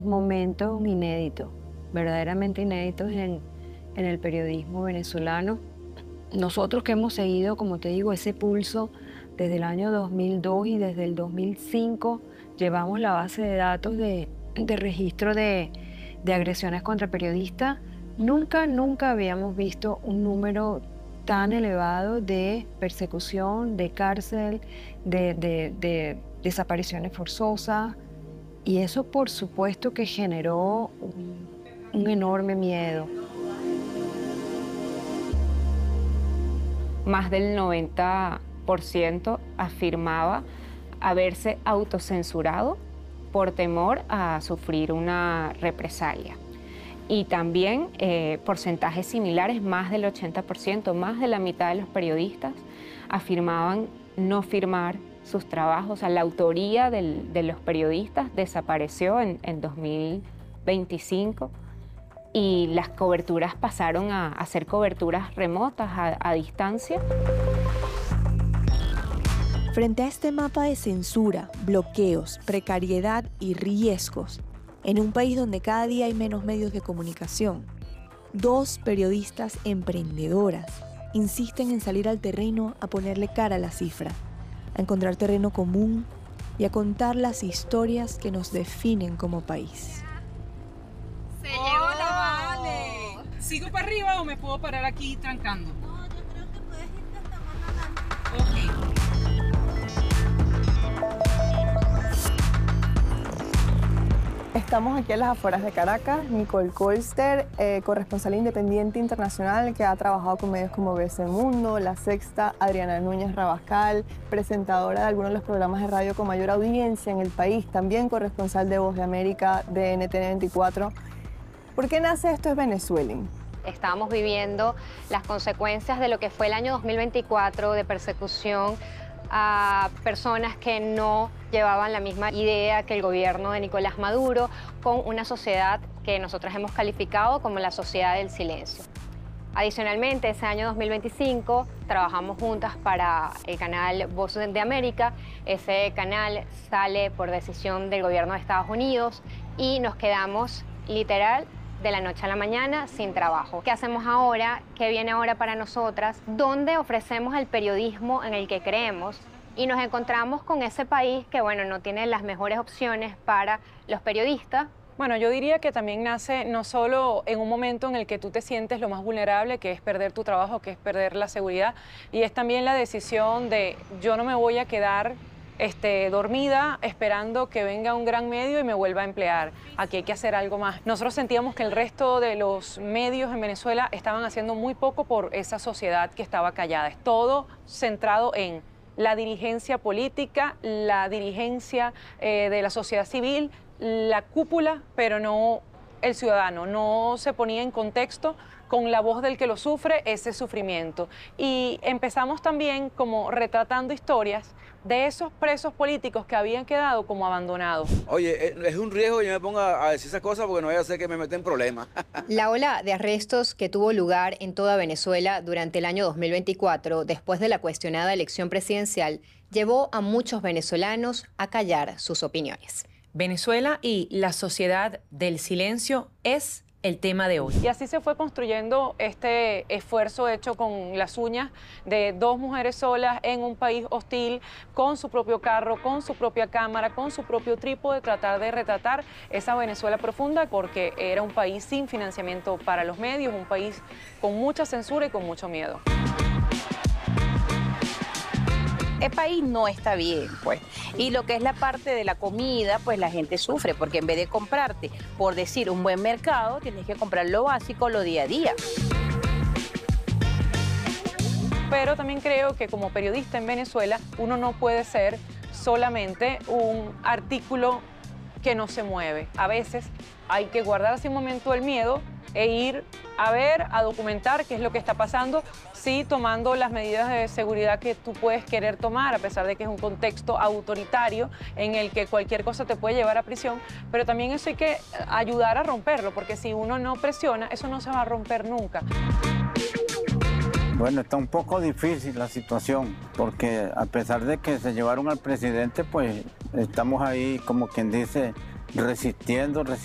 momentos inéditos, verdaderamente inéditos en el periodismo venezolano. Nosotros que hemos seguido, como te digo, ese pulso desde el año 2002 y desde el 2005, llevamos la base de datos de registro de agresiones contra periodistas. Nunca habíamos visto un número tan elevado de persecución, de cárcel, de desapariciones forzosas. Y eso, por supuesto, que generó un enorme miedo. Más del 90% afirmaba haberse autocensurado por temor a sufrir una represalia. Y también porcentajes similares, más del 80%, más de la mitad de los periodistas afirmaban no firmar sus trabajos. O sea, la autoría de los periodistas desapareció en 2025 y las coberturas pasaron a ser coberturas remotas, a distancia. Frente a este mapa de censura, bloqueos, precariedad y riesgos, en un país donde cada día hay menos medios de comunicación, 2 periodistas emprendedoras insisten en salir al terreno a ponerle cara a la cifra, a encontrar terreno común y a contar las historias que nos definen como país. ¡Hola, vale! ¿Sigo para arriba o me puedo parar aquí trancando? No, yo creo que puedes irte hasta más adelante. Ok. Estamos aquí a las afueras de Caracas. Nicole Colster, corresponsal independiente internacional que ha trabajado con medios como BBC Mundo, La Sexta, Adriana Núñez Rabascal, presentadora de algunos de los programas de radio con mayor audiencia en el país, también corresponsal de Voz de América de NTN 24. ¿Por qué nace Esto es Venezuela? Estábamos viviendo las consecuencias de lo que fue el año 2024 de persecución a personas que no llevaban la misma idea que el gobierno de Nicolás Maduro, con una sociedad que nosotros hemos calificado como la sociedad del silencio. Adicionalmente, ese año 2025 trabajamos juntas para el canal Voz de América. Ese canal sale por decisión del gobierno de Estados Unidos y nos quedamos literal de la noche a la mañana sin trabajo. ¿Qué hacemos ahora? ¿Qué viene ahora para nosotras? ¿Dónde ofrecemos el periodismo en el que creemos? Y nos encontramos con ese país que, bueno, no tiene las mejores opciones para los periodistas. Bueno, yo diría que también nace no solo en un momento en el que tú te sientes lo más vulnerable, que es perder tu trabajo, que es perder la seguridad, y es también la decisión de yo no me voy a quedar dormida esperando que venga un gran medio y me vuelva a emplear. Aquí hay que hacer algo más. Nosotros sentíamos que el resto de los medios en Venezuela estaban haciendo muy poco por esa sociedad que estaba callada. Es todo centrado en la dirigencia política, la dirigencia de la sociedad civil, la cúpula, pero no el ciudadano. No se ponía en contexto con la voz del que lo sufre ese sufrimiento. Y empezamos también como retratando historias de esos presos políticos que habían quedado como abandonados. Oye, es un riesgo que yo me ponga a decir esas cosas porque no vaya a ser que me meta en problemas. La ola de arrestos que tuvo lugar en toda Venezuela durante el año 2024, después de la cuestionada elección presidencial, llevó a muchos venezolanos a callar sus opiniones. Venezuela y la sociedad del silencio es el tema de hoy. Y así se fue construyendo este esfuerzo hecho con las uñas de 2 mujeres solas en un país hostil, con su propio carro, con su propia cámara, con su propio trípode, tratar de retratar esa Venezuela profunda, porque era un país sin financiamiento para los medios, un país con mucha censura y con mucho miedo. El país no está bien, pues. Y lo que es la parte de la comida, pues la gente sufre, porque en vez de comprarte, por decir, un buen mercado, tienes que comprar lo básico, lo día a día. Pero también creo que como periodista en Venezuela, uno no puede ser solamente un artículo que no se mueve. A veces hay que guardarse un momento el miedo e ir a ver, a documentar qué es lo que está pasando, sí tomando las medidas de seguridad que tú puedes querer tomar, a pesar de que es un contexto autoritario en el que cualquier cosa te puede llevar a prisión, pero también eso hay que ayudar a romperlo, porque si uno no presiona, eso no se va a romper nunca. Bueno, está un poco difícil la situación, porque a pesar de que se llevaron al presidente, pues estamos ahí, como quien dice, resistiendo.